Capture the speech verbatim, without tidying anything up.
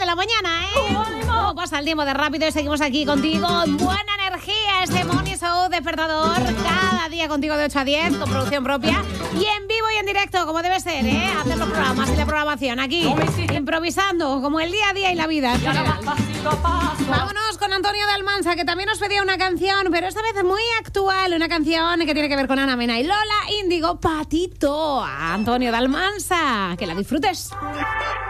la mañana, ¿eh? ¿Cómo pasa el tiempo de rápido? Y seguimos aquí contigo. Buena energía, este Morning Show despertador. Cada día contigo de ocho a diez, con producción propia. Y en vivo y en directo, como debe ser, ¿eh? Hacer los programas y la programación aquí, improvisando, como el día a día y la vida. Vámonos con Antonio de Almansa, que también nos pedía una canción, pero esta vez muy actual. Una canción que tiene que ver con Ana Mena y Lola Índigo, Patito. Antonio de Almansa, que la disfrutes.